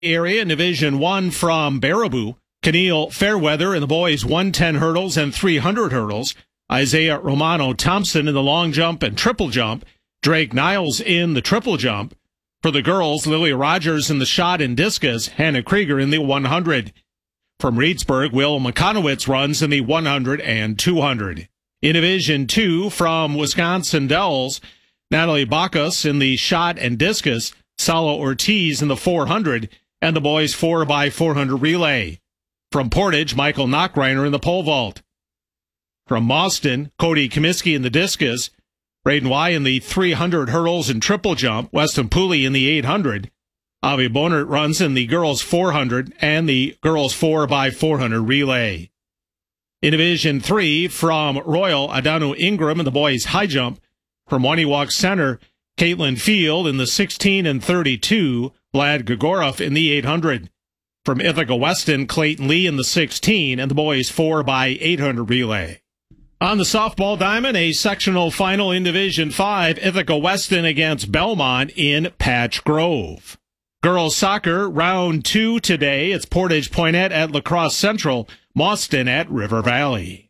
area in Division 1 from Baraboo. Keneal Fairweather in the boys 110 hurdles and 300 hurdles. Isaiah Romano Thompson in the long jump and triple jump. Drake Niles in the triple jump. For the girls, Lily Rogers in the shot and discus. Hannah Krieger in the 100. From Reedsburg, Will McConowitz runs in the 100 and 200. In Division 2 from Wisconsin Dells, Natalie Bacchus in the shot and discus. Salo Ortiz in the 400 and the boys 4x400 relay. From Portage, Michael Knockreiner in the pole vault. From Mauston, Cody Comiskey in the discus. Braden Y in the 300 hurdles and triple jump. Weston Pooley in the 800. Avi Bonert runs in the girls 400 and the girls 4x400 relay. In Division 3 from Royal, Adanu Ingram in the boys high jump. From Waniwak Center, Caitlin Field in the 16 and 32. Vlad Gregorov in the 800. From Ithaca Weston, Clayton Lee in the 16 and the boys 4x800 relay. On the softball diamond, a sectional final in Division 5, Ithaca Weston against Belmont in Patch Grove. Girls soccer, round 2 today. It's Portage Poinet at La Crosse Central, Mauston at River Valley.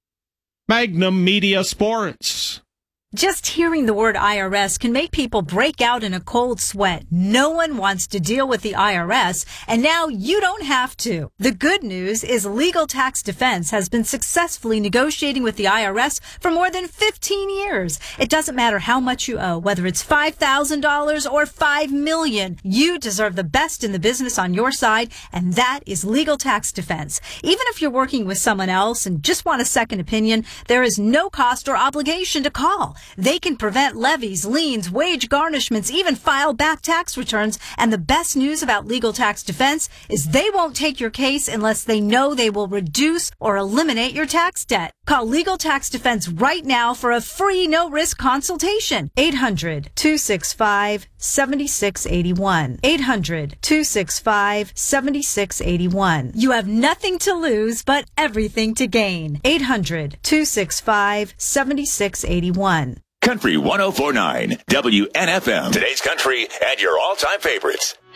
Magnum Media Sports. Just hearing the word IRS can make people break out in a cold sweat. No one wants to deal with the IRS, and now you don't have to. The good news is Legal Tax Defense has been successfully negotiating with the IRS for more than 15 years. It doesn't matter how much you owe, whether it's $5,000 or $5 million. You deserve the best in the business on your side, and that is Legal Tax Defense. Even if you're working with someone else and just want a second opinion, there is no cost or obligation to call. They can prevent levies, liens, wage garnishments, even file back tax returns. And the best news about Legal Tax Defense is they won't take your case unless they know they will reduce or eliminate your tax debt. Call Legal Tax Defense right now for a free no-risk consultation. 800-265-7681. 800-265-7681. You have nothing to lose but everything to gain. 800-265-7681. Country 104.9 WNFM. Today's country and your all-time favorites.